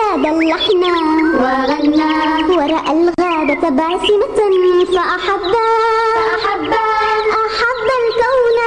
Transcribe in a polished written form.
زاد اللحن وغنى ورأى الغابة باسمة فأحب الكون